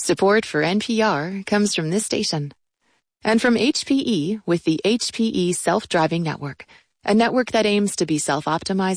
Support for NPR comes from this station. And from HPE with the HPE Self-Driving Network, a network that aims to be self-optimizing